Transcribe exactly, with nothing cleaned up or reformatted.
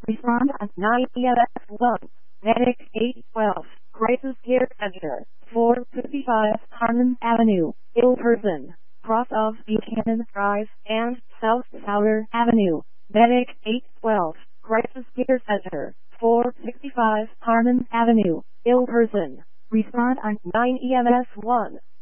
Respond on nine E M S one. Medic eight twelve. Crisis Care Center. four fifty-five Harmon Avenue. Ill person. Cross of Buchanan Drive and South Fowler Avenue. Medic eight twelve. Crisis Care Center. four sixty-five Harmon Avenue. Ill person. Respond on nine E M S one.